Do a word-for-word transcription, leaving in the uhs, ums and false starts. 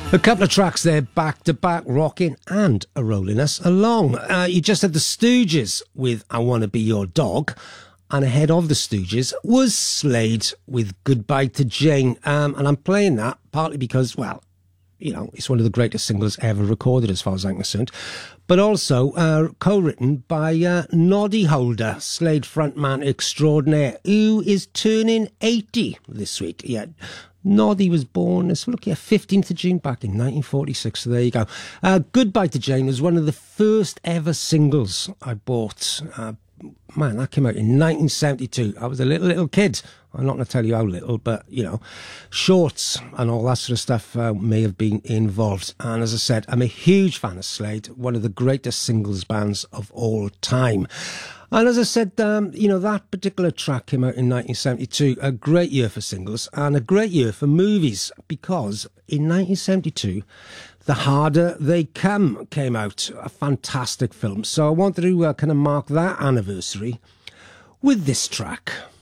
A couple of tracks there, back-to-back, rocking and a rolling us along. Uh, you just had the Stooges with I Wanna Be Your Dog, and ahead of the Stooges was Slade with Goodbye to Jane. Um, and I'm playing that partly because, well, you know, it's one of the greatest singles ever recorded as far as I'm concerned, but also uh, co-written by uh, Noddy Holder, Slade frontman extraordinaire, who is turning eighty this week. Yeah. Noddy was born, let's look here, fifteenth of June back in nineteen forty-six, so there you go. Uh, Goodbye to Jane was one of the first ever singles I bought. Uh, man, that came out in nineteen seventy-two. I was a little, little kid. I'm not going to tell you how little, but, you know, shorts and all that sort of stuff uh, may have been involved. And as I said, I'm a huge fan of Slade, one of the greatest singles bands of all time. And as I said, um, you know, that particular track came out in nineteen seventy-two, a great year for singles and a great year for movies, because in nineteen seventy-two, The Harder They Come came out, a fantastic film. So I wanted to uh, kind of mark that anniversary with this track.